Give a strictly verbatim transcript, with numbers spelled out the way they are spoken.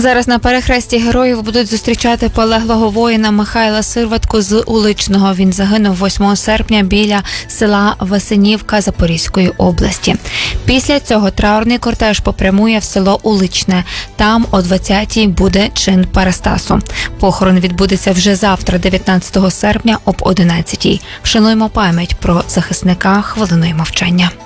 Зараз на перехресті героїв будуть зустрічати полеглого воїна Михайла Сирватку з Уличного. Він загинув восьмого серпня біля села Васенівка Запорізької області. Після цього траурний кортеж попрямує в село Уличне. Там о двадцятій буде чин Парастасу. Похорон відбудеться вже завтра, дев'ятнадцятого серпня об одинадцятій. Вшануємо пам'ять про захисника хвилиною мовчання.